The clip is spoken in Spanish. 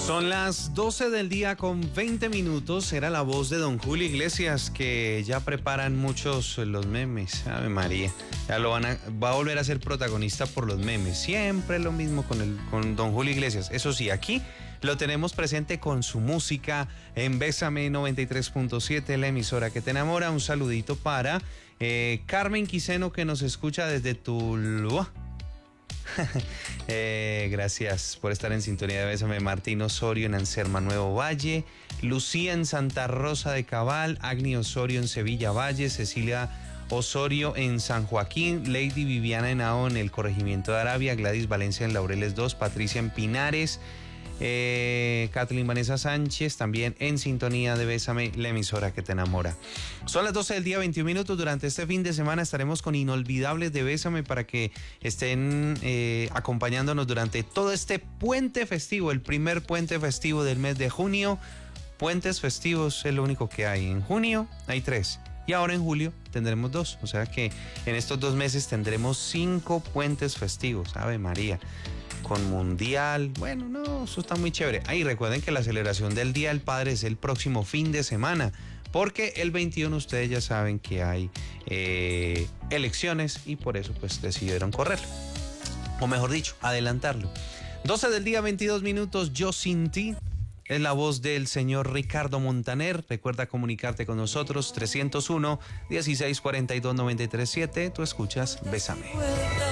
Son las 12 del día con 20 minutos. Era la voz de don Julio Iglesias, que ya preparan muchos los memes. Ave María, ya va a volver a ser protagonista por los memes. Siempre lo mismo con don Julio Iglesias. Eso sí, aquí lo tenemos presente con su música en Bésame 93.7, la emisora que te enamora. Un saludito para Carmen Quiseno, que nos escucha desde Tuluá. Gracias por estar en sintonía de Bésame. Martín Osorio en Anserma, Nuevo Valle, Lucía en Santa Rosa de Cabal, Agni Osorio en Sevilla Valle, Cecilia Osorio en San Joaquín, Lady Viviana en Ao en el Corregimiento de Arabia, Gladys Valencia en Laureles 2, Patricia en Pinares, Kathleen Vanessa Sánchez también en sintonía de Bésame, la emisora que te enamora. Son las 12 del día, 21 minutos. Durante este fin de semana estaremos con Inolvidables de Bésame para que estén acompañándonos durante todo este puente festivo, el primer puente festivo del mes de junio. Puentes festivos es lo único que hay. En junio hay 3 y ahora en julio tendremos 2, o sea que en estos 2 meses tendremos 5 puentes festivos. Ave María, con mundial. Bueno, no, eso está muy chévere. Ahí recuerden que la celebración del Día del Padre es el próximo fin de semana, porque el 21 ustedes ya saben que hay elecciones y por eso pues decidieron correrlo, o mejor dicho, adelantarlo. 12 del día, 22 minutos. Yo sin ti es la voz del señor Ricardo Montaner. Recuerda comunicarte con nosotros, 301-1642-937. Tú escuchas Bésame.